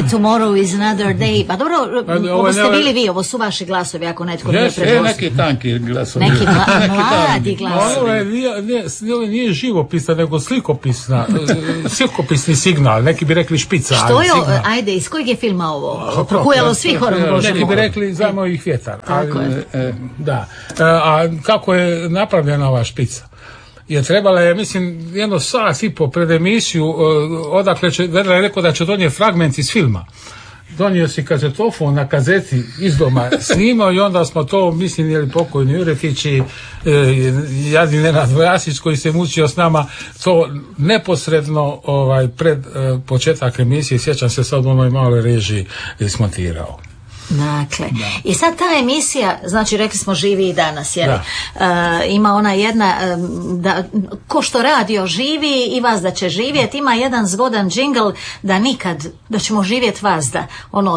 Tomorrow is another day. Pa dobro, ovo ste bili vi, ovo su vaši glasovi, ako netko nije predložio. Neki tanki glasovi. Neki mladi glasovi. Ovo nije živopisna, nego slikopisni signal. Neki bi rekli špica. Što je, ajde, iz kojeg je filma ovo? Prokujalo svih horor. Neki bi rekli Zajmovih vjetara. Da. A kako je napravljena ova špica? Je trebala je, mislim, jedno sat i po pred emisiju, odakle Vedra je rekao da će donijeti fragment iz filma. Donio si kazetofon na kazeti iz doma, snimao i onda smo to, mislim, jeli pokojni Jurefić i jadni Nenad Vojasić koji se mučio s nama, to neposredno pred početak emisije, sjećam se sad u onoj maloj režiji, smontirao. Dakle, i sad ta emisija, znači rekli smo živi i danas, ima ona jedna, ko što radio živi i vas da će živjeti, ima jedan zgodan džingl da nikad, da ćemo živjeti vas da,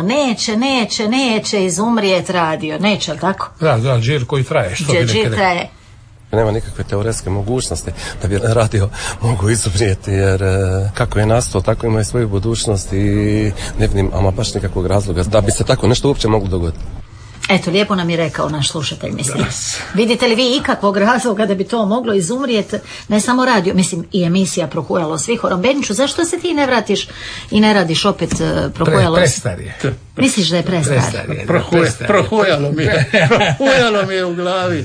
neće izumrijet radio, neće, tako? Da, džir koji traje, što bi neki rekli. Nema nikakve teoretske mogućnosti da bi radio mogu izumrijeti, jer kako je nastao, tako ima i svoju budućnost i ne vidim ama baš nikakvog razloga da bi se tako nešto uopće moglo dogoditi. Eto, lijepo nam je rekao naš slušatelj, mislim. Vidite li vi ikakvog razloga da bi to moglo izumrijeti, ne samo radio, mislim i emisija Prokujalo svih horor. Beniću, zašto se ti ne vratiš i ne radiš opet Prokujalo? Prestar je. Misliš da je prestar? Prokujalo mi je u glavi.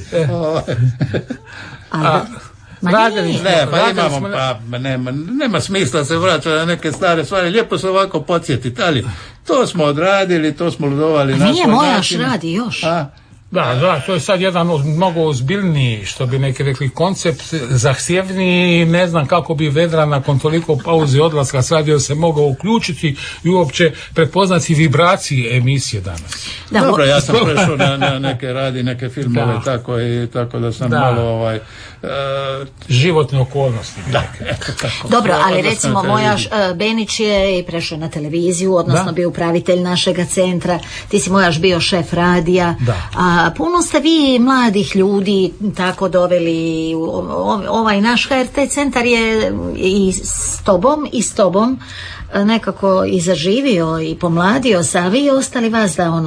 Nema smisla se vraćati na neke stare stvari, lijepo se ovako podsjetiti, ali to smo odradili, to smo ludovali na svoj način. Nije Mojaš radi još. Da, to je sad jedan mnogo ozbiljniji, što bi neki rekli, koncept, zahtjevniji, ne znam kako bi Vedra nakon toliko pauze odlaska s radio se mogao uključiti i uopće prepoznati vibracije emisije danas. Dobro, ja sam prešao na neke radi, neke filmove, tako da sam malo životne okolnosti. Dobro, ali recimo Mojaš Benić je prešao na televiziju, odnosno bio upravitelj našega centra, ti si Mojaš bio šef radija, a puno ste vi mladih ljudi tako doveli, ovaj naš HRT centar je i s tobom nekako i zaživio i pomladio se, a vi ostali vas da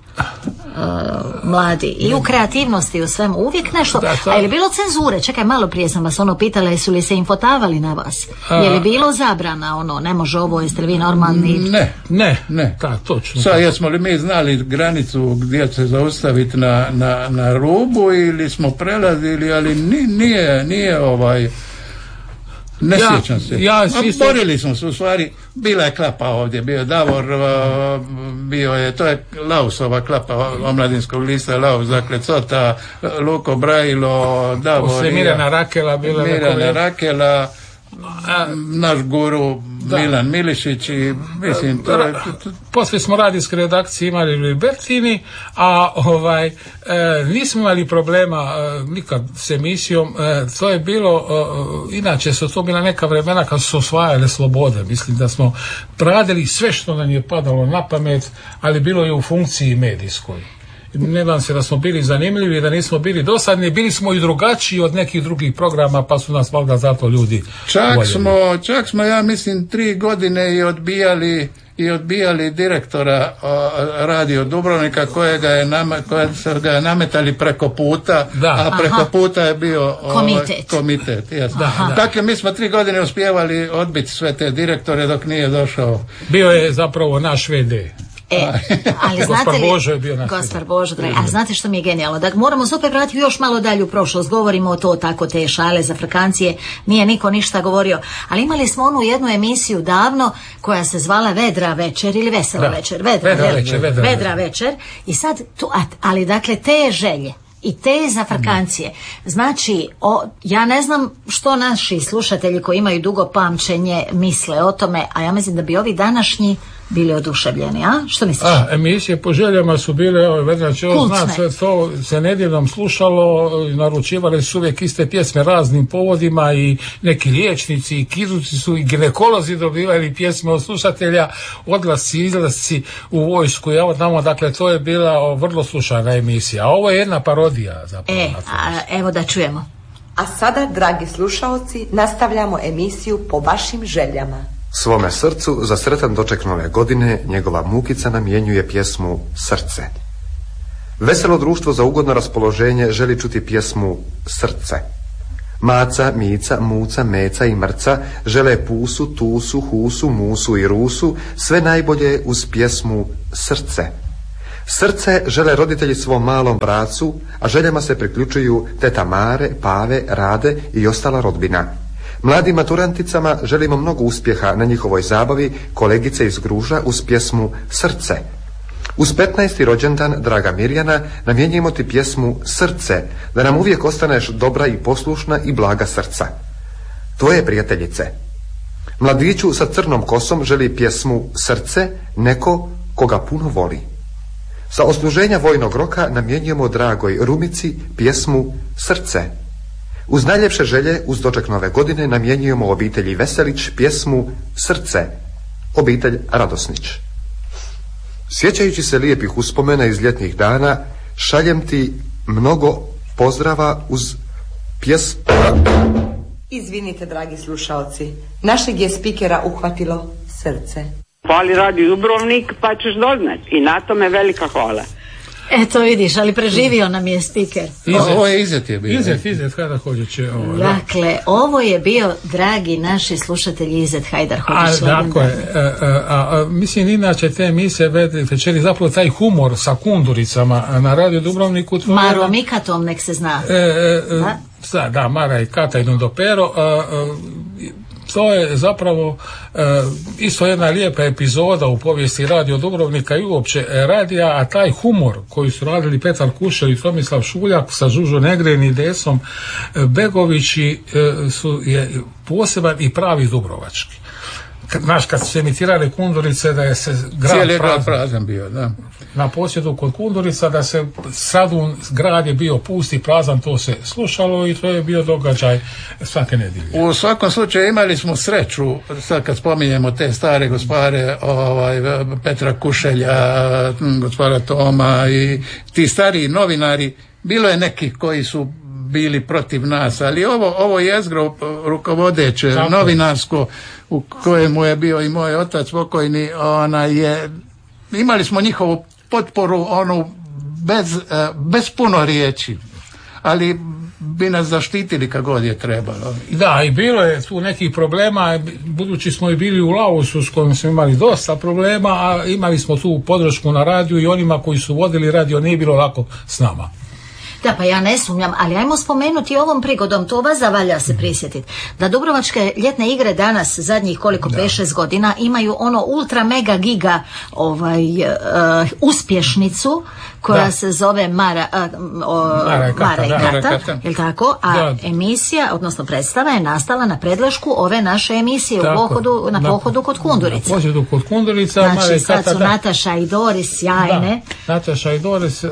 mladi i u kreativnosti u svemu uvijek nešto. A je li bilo cenzure? Čekaj, malo prije sam vas pitala, jesu li se infotavali na vas? Je li bilo zabrana ne može ovo, jeste li vi normalni? Ne, točno. Sad jesmo li mi znali granicu gdje se zaustaviti na rubu ili smo prelazili, ali nije ne sjećam se. Borili smo se, u stvari, bila je klapa ovdje, bio je Davor, to je Lausova klapa omladinskog lista, Laus, dakle Cota, Luko Brajilo, Davor, Mirjana Rakela, naš guru Milan Milišić i mislim poslije smo radijske redakcije imali Libertini, a nismo imali problema nikad s emisijom, to je bilo inače su to bila neka vremena kad su osvajale slobode, mislim da smo radili sve što nam je padalo na pamet, ali bilo je u funkciji medijskoj. Ne vam se da smo bili zanimljivi, da nismo bili dosadni, bili smo i drugačiji od nekih drugih programa, pa su nas valjda zato ljudi voljeli. Čak smo, ja mislim, 3 godine i odbijali direktora Radio Dubrovnika koja su ga nametali preko puta, a preko puta je bio komitet. Dakle, mi smo 3 godine uspijevali odbiti sve te direktore dok nije došao. Bio je zapravo naš VD. Ali znate li, Gospar Božo, ali znate što mi je genijalno, da moramo se opet vratiti još malo dalje u prošlost, govorimo o to tako, te šale za frkancije, nije niko ništa govorio, ali imali smo onu jednu emisiju davno koja se zvala Vedra večer ili Vesela večer, Vedra večer, i sad ali dakle te želje i te zafrkancije. Znači, ja ne znam što naši slušatelji koji imaju dugo pamćenje misle o tome, a ja mislim da bi ovi današnji bili oduševljeni, a? Što misliš? Emisije po željama su bile, Vedrače, sve to se nedjeljom slušalo, naručivali su uvijek iste pjesme raznim povodima i neki liječnici i kirurzi su i ginekolozi dobivali pjesme od slušatelja, odlasci, izlasci u vojsku, dakle to je bila vrlo slušana emisija, a ovo je jedna parodija zapravo. Evo da čujemo. A sada, dragi slušaoci, nastavljamo emisiju Po vašim željama. Svome srcu za sretan doček nove godine njegova Mukica namjenjuje pjesmu Srce. Veselo društvo za ugodno raspoloženje želi čuti pjesmu Srce. Maca, Mica, Muca, Meca i Mrca žele pusu, tusu, husu, musu i rusu, sve najbolje uz pjesmu Srce. Srce žele roditelji svom malom bracu, a željama se priključuju teta Mare, Pave, Rade i ostala rodbina. Mladim maturanticama želimo mnogo uspjeha na njihovoj zabavi kolegice iz Gruža uz pjesmu Srce. Uz 15. rođendan draga Mirjana namjenjujemo ti pjesmu Srce, da nam uvijek ostaneš dobra i poslušna i blaga srca. Tvoje prijateljice. Mladiću sa crnom kosom želi pjesmu Srce neko koga puno voli. Sa odsluženja vojnog roka namjenjujemo dragoj Rumici pjesmu Srce. Uz najljepše želje, uz doček nove godine namjenjujemo obitelji Veselić pjesmu Srce, obitelj Radosnić. Sjećajući se lijepih uspomena iz ljetnih dana, šaljem ti mnogo pozdrava uz pjesmu. Izvinite, dragi slušalci, našeg je spikera uhvatilo srce. Hvali Radio Dubrovnik, pa ćeš doznat. I na tome velika hvala. Eto vidiš, ali preživio nam je spiker. Ovo je Izet je bio. Izet Hajdar Hodžić je ovo. Dakle, ovo je bio, dragi naši slušatelji, Izet Hajdar Hodžić. Tako je. Mislim, inače te emisije večeri, zapravo taj humor sa kunduricama na Radio Dubrovniku. Marom i Katom, nek se zna. Da, Mara i Kata idu do Pero. To je zapravo isto jedna lijepa epizoda u povijesti Radio Dubrovnika i uopće radija, a taj humor koji su radili Petar Kušel i Tomislav Šuljak sa Žužo Negren i Desom Begovići je poseban i pravi dubrovački. Znaš, kad su se emitirale Kundurice, da je se grad prazan bio, da. Na posjedu kod Kundurica, da se Sadun grad je bio pusti, prazan, to se slušalo i to je bio događaj svake nedjelje. U svakom slučaju imali smo sreću, sad kad spominjemo te stare gospare, Petra Kušelja, gospara Toma i ti stariji novinari, bilo je nekih koji su bili protiv nas, ali ovo jezgro rukovodeće, novinarsko, u kojemu je bio i moj otac pokojni, imali smo njihovu potporu, bez puno riječi, ali bi nas zaštitili kad god je trebalo. Da, i bilo je tu nekih problema, budući smo i bili u Laosu s kojim smo imali dosta problema, a imali smo tu podršku na radiju i onima koji su vodili radio nije bilo lako s nama. Da, pa ja ne sumnjam, ali ajmo spomenuti ovom prigodom, to vas zavalja se prisjetiti, da Dubrovačke ljetne igre danas, zadnjih koliko, 5-6 godina, imaju ono ultra mega giga uspješnicu, koja se zove Mara i Kata, je li tako? A emisija, odnosno predstava je nastala na predlošku ove naše emisije na pohodu kod Kundurica. Na pohodu kod Kundurica. Znači, sad su Nataša i Doris sjajne. Da, Nataša i Doris...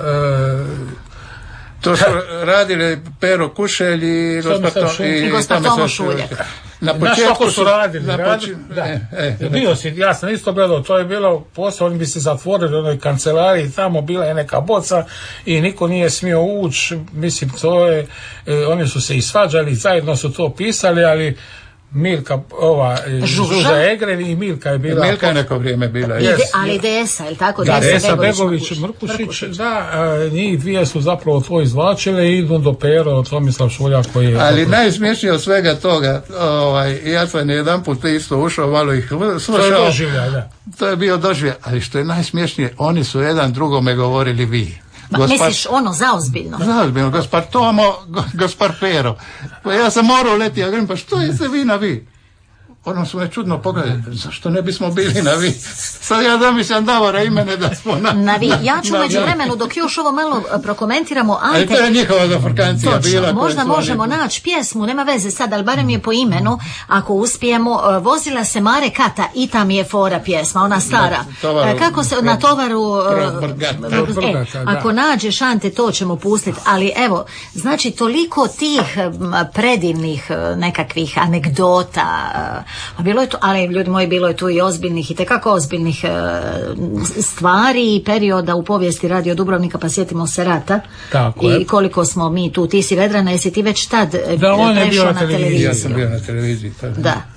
To su radili Pero Kušelj i gospod Tomo Šuljak. Na početku su radili. Bio si, ja sam isto gledao, to je bilo posao, oni bi se zatvorili u onoj kancelariji, tamo bila je neka boca i niko nije smio ući, mislim, to je, oni su se i svađali, zajedno su to pisali, ali Milka, Žuža Egren i Milka je bila. Milka je neko vrijeme bila. Ali Desa, je li tako? Desa Begović, Mrkušić, da, njih dvije su zapravo to izvlačile i idu do Pero, Tomislav Šuljak koji je... Ali najsmješnije od svega toga, ja sam jedan put isto ušao, malo ih slušao. To je doživljaj, da. To je bio doživljaj, ali što je najsmješnije, oni su jedan drugome govorili vi. Misliš zaozbiljno? Zaozbiljno, gospar Tomo, gospar Pero. Pa ja sam morao leti, ja govorim, pa što je se vi na vi? Ono su me čudno pogledali, zašto ne bismo bili na vi? Sad ja zamišljam Davora i mene da smo na vi. Ja ću među vremenu, dok još ovo malo prokomentiramo, ali to je njihova zafrkancija bila. Možda možemo naći pjesmu, nema veze sad, ali barem je po imenu, ako uspijemo. Vozila se Mare Kata i tam je fora pjesma, ona stara. Kako se na tovaru... Ako nađeš, Ante, to ćemo pustiti, ali evo, znači toliko tih predivnih nekakvih anegdota, bilo je tu, ali ljudi moji, bilo je tu i ozbiljnih i tekako ozbiljnih stvari i perioda u povijesti Radio Dubrovnika, pa sjetimo se rata. Tako i koliko smo mi tu, ti si Vedrana, jesi ti već tad prešao na televiziju? Ja sam bio na televiziji. Da.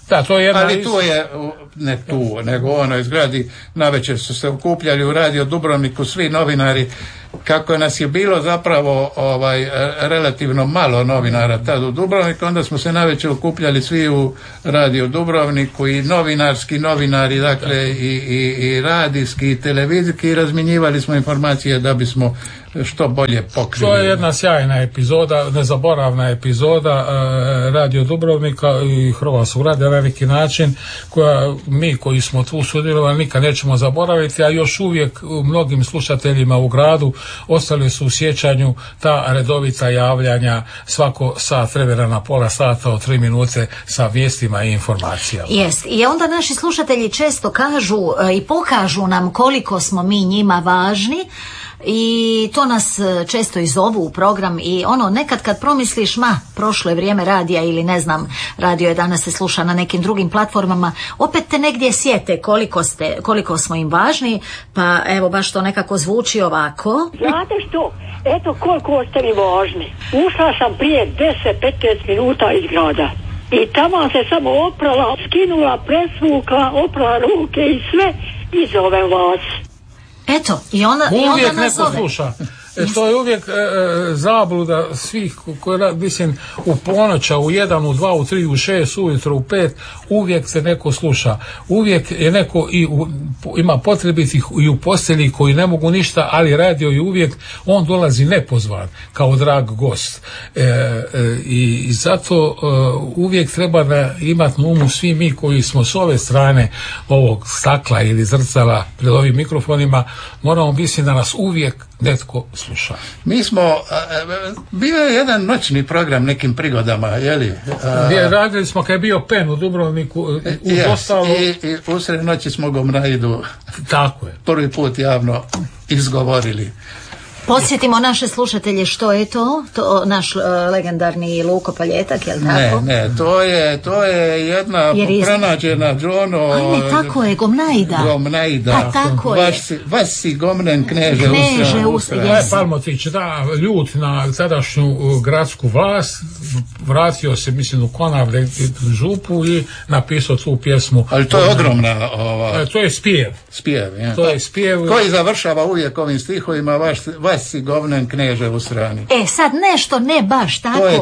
Da, to je jedna ali tu je, ne tu, nego u onoj zgradi, navečer su se okupljali u Radio Dubrovniku svi novinari, kako nas je bilo zapravo relativno malo novinara tad u Dubrovniku, onda smo se navečer okupljali svi u Radio Dubrovniku i novinarski novinari, dakle i radijski i televizijski, i razmjenjivali smo informacije da bismo što bolje pokrili. To je jedna sjajna epizoda, nezaboravna epizoda Radio Dubrovnika i Hrvatskog radija na neki način, koja mi koji smo tu sudjelovali nikad nećemo zaboraviti, a još uvijek mnogim slušateljima u gradu ostali su u sjećanju ta redovita javljanja svako sat vremena na pola sata od 3 minute sa vijestima i informacijama. Jest. I onda naši slušatelji često kažu i pokažu nam koliko smo mi njima važni, i to nas često i zovu u program, i nekad kad promisliš prošlo je vrijeme radija, ili ne znam, radio je danas se sluša na nekim drugim platformama, opet te negdje sjete koliko smo im važni, pa evo baš to nekako zvuči ovako. Znate što, eto koliko ste mi važni. Ušla sam prije 10-15 minuta iz grada i tamo se samo oprala, skinula, presvukla, oprala ruke i sve, i zovem vas. Eto, i onda nas neko sluša. To je uvijek zabluda svih koji, mislim, u ponoća, u 1, u 2, u 3, u 6, ujutro, u 5, uvijek se neko sluša. Uvijek je neko ima potrebitih i u postelji koji ne mogu ništa, ali radio i uvijek on dolazi nepozvan kao drag gost. I zato uvijek treba da imati na umu svi mi koji smo s ove strane ovog stakla ili zrcala pred ovim mikrofonima, moramo misliti da nas uvijek netko sluša. Mi smo, bio je jedan noćni program nekim prigodama, jeli? Radili smo kad je bio PEN u Dubrovniku, i usred noći smo Gomnaidu tako je prvi put javno izgovorili. Podsjetimo naše slušatelje što je to naš legendarni Luko Paljetak, je li tako? Ne, to je jedna pronađena tako je, Gomnaida. Pa tako je. Vas si gomnen kneže usra. Palmotić, ljut na tadašnju gradsku vlast, vratio se, mislim, u Konavle župu i napisao tu pjesmu. Ali to je ogromna... To je spjev. To je spjev. Koji završava uvijek ovim stihovima, vas si govnen kneže u srani. Sad nešto ne baš tako. To je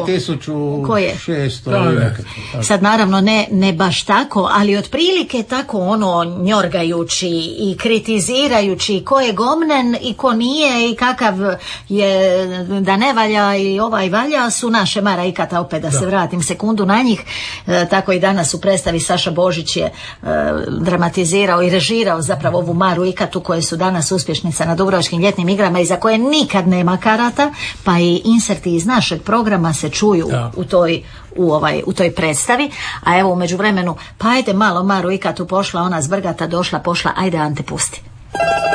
1600. Sad naravno ne baš tako, ali otprilike tako njorgajući i kritizirajući ko je gomnen i ko nije i kakav je da ne valja i ovaj valja, su naše Mara Ikata, opet da se vratim sekundu na njih. Tako i danas u predstavi Saša Božić je dramatizirao i režirao zapravo ovu Maru Ikatu, koje su danas uspješnica na Dubrovačkim ljetnim igrama i za koje nikad nema karata, pa i inserti iz našeg programa se čuju u toj predstavi. A evo u međuvremenu, pa ajde malo Maru Ikatu pošla, ona zbrgata došla, pošla, ajde Ante pusti.